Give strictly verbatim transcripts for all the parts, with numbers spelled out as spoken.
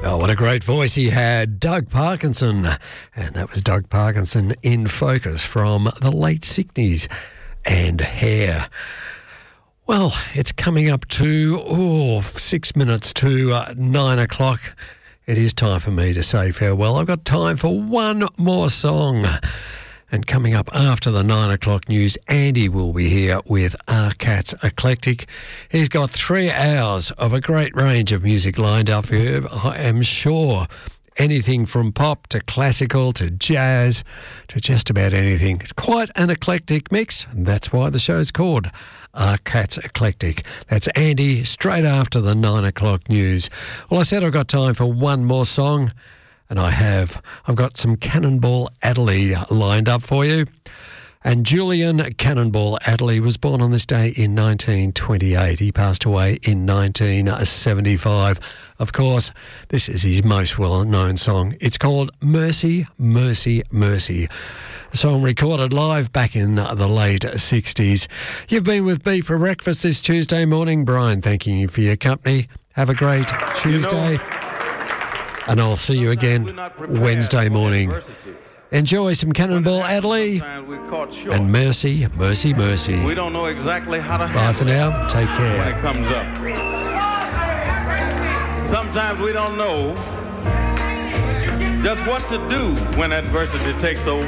Oh, what a great voice he had, Doug Parkinson. And that was Doug Parkinson in Focus from the late sixties and Hair. Well, it's coming up to, oh, six minutes to uh, nine o'clock. It is time for me to say farewell. I've got time for one more song. And coming up after the nine o'clock news, Andy will be here with R Cats Eclectic. He's got three hours of a great range of music lined up for you. I am sure anything from pop to classical to jazz to just about anything. It's quite an eclectic mix, and that's why the show's called R Cats Eclectic. That's Andy straight after the nine o'clock news. Well, I said I've got time for one more song. And I have. I've got some Cannonball Adderley lined up for you. And Julian Cannonball Adderley was born on this day in nineteen twenty-eight. He passed away in nineteen seventy-five. Of course, this is his most well-known song. It's called Mercy, Mercy, Mercy. A song recorded live back in the late sixties. You've been with me for breakfast this Tuesday morning. Brian, thanking you for your company. Have a great Tuesday. You know, and I'll see you again Wednesday morning. Enjoy some Cannonball Adderley and Mercy, Mercy, Mercy. We don't know exactly how to Bye for now. Take care. When it comes up. Sometimes we don't know just what to do when adversity takes over.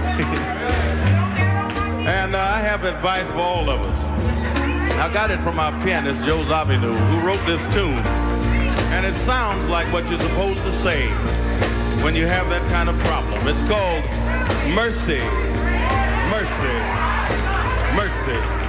And uh, I have advice for all of us. I got it from our pianist, Joe Zawinul, who wrote this tune. And it sounds like what you're supposed to say when you have that kind of problem. It's called Mercy, Mercy, Mercy.